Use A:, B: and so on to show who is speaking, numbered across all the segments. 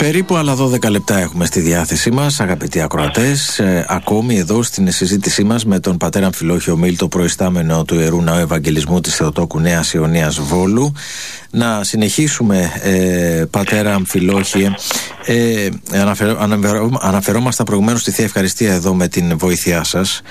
A: Περίπου άλλα 12 λεπτά έχουμε στη διάθεσή μας, αγαπητοί ακροατές, ακόμη εδώ στην συζήτησή μας με τον πατέρα Αμφιλόχιο Μίλτο, προϊστάμενο του Ιερού Ναού Ευαγγελισμού της Θεοτόκου Νέας Ιωνίας Βόλου. Να συνεχίσουμε, πατέρα Αμφιλόχιε, αναφερόμαστε προηγουμένως στη Θεία Ευχαριστία εδώ με την βοήθειά σας.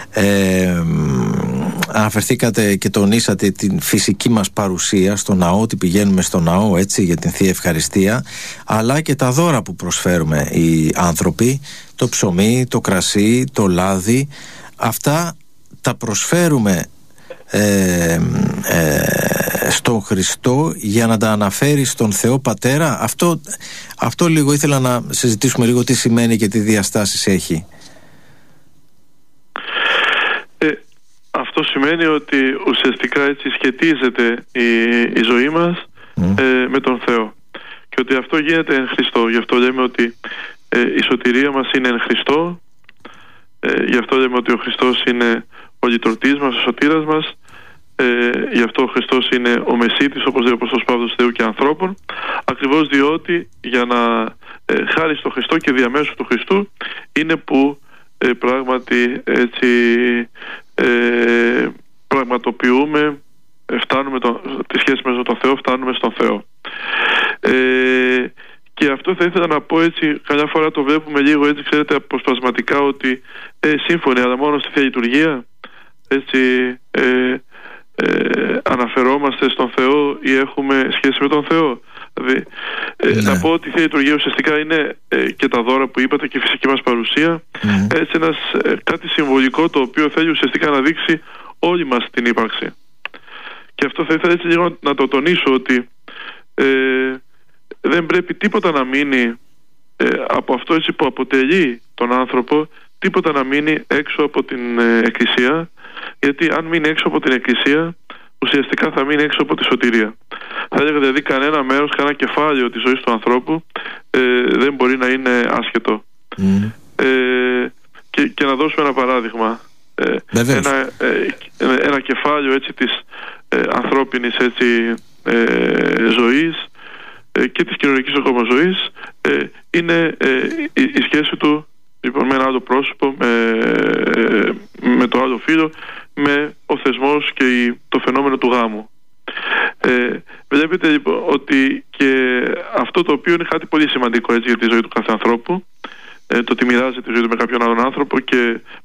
A: Αναφερθήκατε και τονίσατε την φυσική μας παρουσία στο ναό, ότι πηγαίνουμε στο ναό έτσι για την Θεία Ευχαριστία, αλλά και τα δώρα που προσφέρουμε οι άνθρωποι, το ψωμί, το κρασί, το λάδι, αυτά τα προσφέρουμε στον Χριστό για να τα αναφέρει στον Θεό Πατέρα. Αυτό λίγο ήθελα να συζητήσουμε λίγο, τι σημαίνει και τι διαστάσεις έχει.
B: Αυτό σημαίνει ότι ουσιαστικά έτσι σχετίζεται η ζωή μας με τον Θεό, και ότι αυτό γίνεται εν Χριστώ. Γι' αυτό λέμε ότι η σωτηρία μας είναι εν Χριστώ. Γι' αυτό λέμε ότι ο Χριστός είναι ο λυτρωτής μας, ο σωτήρας μας. Γι' αυτό ο Χριστός είναι ο Μεσίτης, όπως λέει ο Απόστολος Παύλος, Θεού και ανθρώπων, ακριβώς διότι για να χάρη στο Χριστό και διαμέσου του Χριστού είναι που πράγματι έτσι πραγματοποιούμε, φτάνουμε τη σχέση μας με τον Θεό, φτάνουμε στον Θεό. Και αυτό θα ήθελα να πω έτσι, καμιά φορά το βλέπουμε λίγο έτσι, ξέρετε, αποσπασματικά, ότι σύμφωνοι, αλλά μόνο στη Θεία Λειτουργία έτσι αναφερόμαστε στον Θεό ή έχουμε σχέση με τον Θεό. Δηλαδή, να πω ότι η Θεία Λειτουργία ουσιαστικά είναι και τα δώρα που είπατε και η φυσική μας παρουσία, έτσι κάτι συμβολικό, το οποίο θέλει ουσιαστικά να δείξει όλη μας την ύπαρξη. Και αυτό θα ήθελα έτσι λίγο να το τονίσω, ότι δεν πρέπει τίποτα να μείνει από αυτό έτσι που αποτελεί τον άνθρωπο, τίποτα να μείνει έξω από την Εκκλησία, γιατί αν μείνει έξω από την Εκκλησία ουσιαστικά θα μείνει έξω από τη σωτηρία. Θα έλεγα δηλαδή κανένα μέρος, κανένα κεφάλαιο της ζωής του ανθρώπου δεν μπορεί να είναι άσχετο. Και να δώσουμε ένα παράδειγμα. Ένα κεφάλαιο έτσι της ανθρώπινης έτσι ζωής και της κοινωνικής ακόμα ζωής είναι η σχέση του λοιπόν με ένα άλλο πρόσωπο, με το άλλο φύλο, με ο θεσμός και το φαινόμενο του γάμου. Βλέπετε λοιπόν ότι και αυτό το οποίο είναι κάτι πολύ σημαντικό έτσι για τη ζωή του κάθε ανθρώπου, το ότι μοιράζει τη ζωή του με κάποιον άλλον άνθρωπο και